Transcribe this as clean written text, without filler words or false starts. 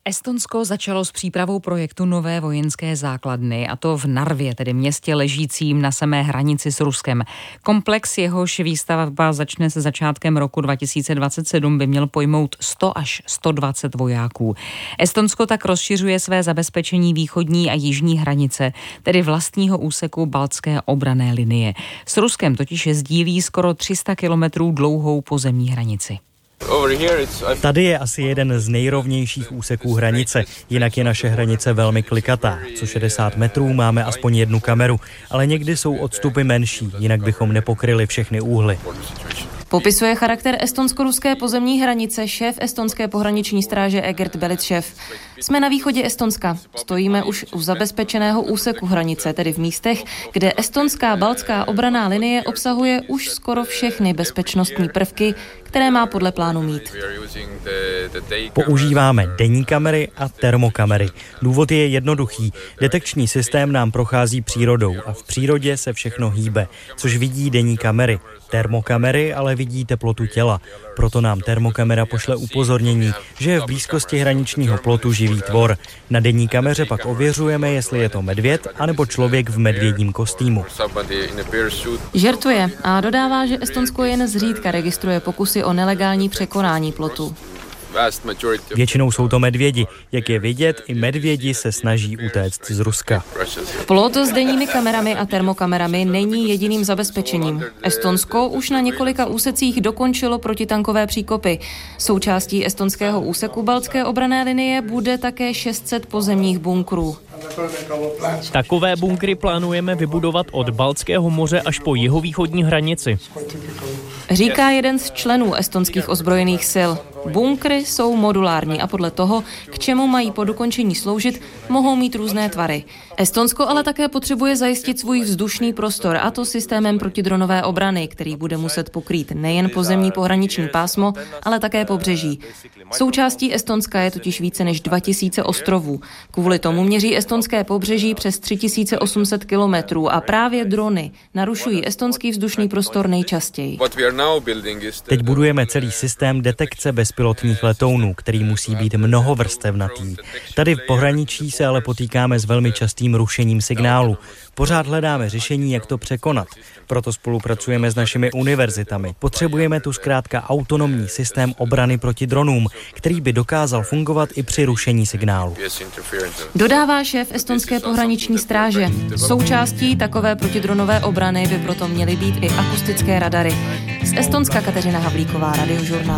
Estonsko začalo s přípravou projektu nové vojenské základny, a to v Narvě, tedy městě ležícím na samé hranici s Ruskem. Komplex, jehož výstavba začne se začátkem roku 2027, by měl pojmout 100 až 120 vojáků. Estonsko tak rozšiřuje své zabezpečení východní a jižní hranice, tedy vlastního úseku baltské obranné linie. S Ruskem totiž sdílí skoro 300 kilometrů dlouhou pozemní hranici. Tady je asi jeden z nejrovnějších úseků hranice, jinak je naše hranice velmi klikatá. Co 60 metrů máme aspoň jednu kameru, ale někdy jsou odstupy menší, jinak bychom nepokryli všechny úhly. Popisuje charakter estonsko-ruské pozemní hranice šéf estonské pohraniční stráže Egert Belitschev. Jsme na východě Estonska. Stojíme už u zabezpečeného úseku hranice, tedy v místech, kde estonská baltská obranná linie obsahuje už skoro všechny bezpečnostní prvky, které má podle plánu mít. Používáme denní kamery a termokamery. Důvod je jednoduchý. Detekční systém nám prochází přírodou a v přírodě se všechno hýbe, což vidí denní kamery. Termokamery ale vidí teplotu těla. Proto nám termokamera pošle upozornění, že je v blízkosti hraničního plotu živý tvor. Na denní kameře pak ověřujeme, jestli je to medvěd anebo člověk v medvědím kostýmu. Žertuje a dodává, že Estonsko jen zřídka registruje pokusy o nelegální překonání plotu. Většinou jsou to medvědi. Jak je vidět, i medvědi se snaží utéct z Ruska. Plot s denními kamerami a termokamerami není jediným zabezpečením. Estonsko už na několika úsecích dokončilo protitankové příkopy. Součástí estonského úseku baltské obranné linie bude také 600 pozemních bunkrů. Takové bunkry plánujeme vybudovat od Baltského moře až po jihovýchodní hranici. Říká jeden z členů estonských ozbrojených sil. Bunkry jsou modulární a podle toho, k čemu mají po dokončení sloužit, mohou mít různé tvary. Estonsko ale také potřebuje zajistit svůj vzdušný prostor, a to systémem protidronové obrany, který bude muset pokrýt nejen pozemní pohraniční pásmo, ale také pobřeží. Součástí Estonska je totiž více než 2000 ostrovů. Kvůli tomu měří estonské pobřeží přes 3800 kilometrů a právě drony narušují estonský vzdušný prostor nejčastěji. Teď budujeme celý systém detekce bezpilotních letounů, který musí být mnohovrstevnatý. Tady v pohraničí se ale potýkáme s velmi častým rušením signálu. Pořád hledáme řešení, jak to překonat. Proto spolupracujeme s našimi univerzitami. Potřebujeme tu zkrátka autonomní systém obrany proti dronům, který by dokázal fungovat i při rušení signálu. Dodává šéf estonské pohraniční stráže. Součástí takové protidronové obrany by proto měly být i akustické radary. Z Estonska Kateřina Havlíková, Radiožurnál.